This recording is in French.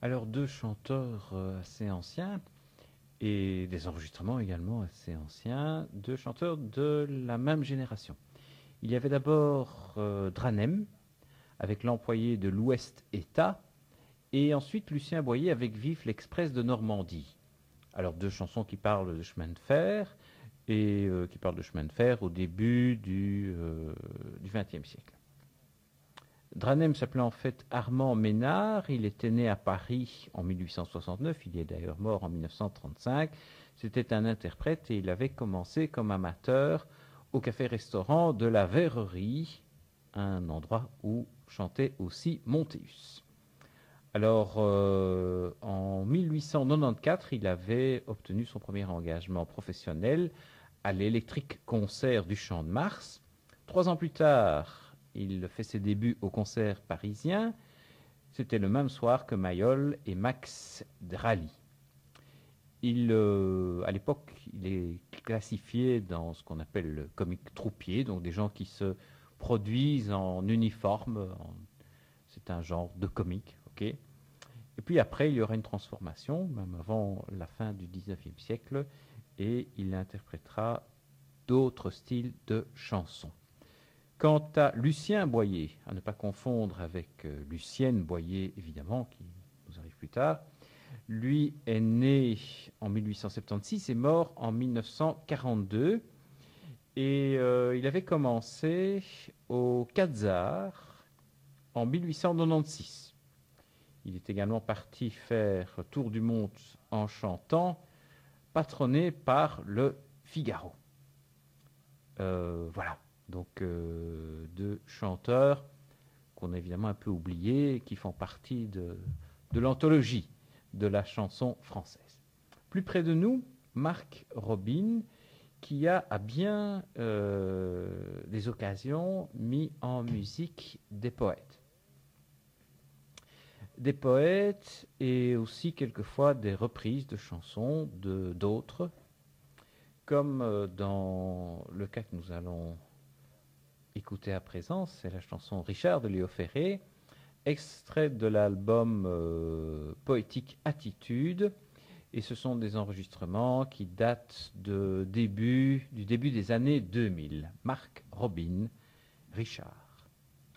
Alors, deux chanteurs assez anciens et des enregistrements également assez anciens, deux chanteurs de la même génération. Il y avait d'abord Dranem avec l'employé de l'Ouest État et ensuite Lucien Boyer avec Vive l'Express de Normandie. Alors, deux chansons qui parlent de chemin de fer et qui parlent de chemin de fer au début du XXe siècle. Dranem s'appelait en fait Armand Ménard, il était né à Paris en 1869, il est d'ailleurs mort en 1935. C'était un interprète et il avait commencé comme amateur au café-restaurant de la Verrerie, un endroit où chantait aussi Montéus. Alors, en 1894, il avait obtenu son premier engagement professionnel à l'Électrique Concert du Champ de Mars. 3 ans plus tard, il fait ses débuts au concert parisien. C'était le même soir que Mayol et Max Drali. À l'époque, il est classifié dans ce qu'on appelle le comique troupier, donc des gens qui se produisent en uniforme. C'est un genre de comique, ok. Et puis après, il y aura une transformation, même avant la fin du 19e siècle, et il interprétera d'autres styles de chansons. Quant à Lucien Boyer, à ne pas confondre avec Lucienne Boyer, évidemment, qui nous arrive plus tard, lui est né en 1876 et mort en 1942. Et il avait commencé au Quatzar en 1896. Il est également parti faire tour du monde en chantant, patronné par le Figaro. Voilà, donc deux chanteurs qu'on a évidemment un peu oubliés, qui font partie de l'anthologie de la chanson française. Plus près de nous, Marc Robin, qui a à bien des occasions mis en musique des poètes. Des poètes et aussi quelquefois des reprises de chansons d'autres, comme dans le cas que nous allons écouter à présent, c'est la chanson Richard de Léo Ferré, extrait de l'album Poétique Attitude, et ce sont des enregistrements qui datent du début des années 2000. Marc Robin, Richard.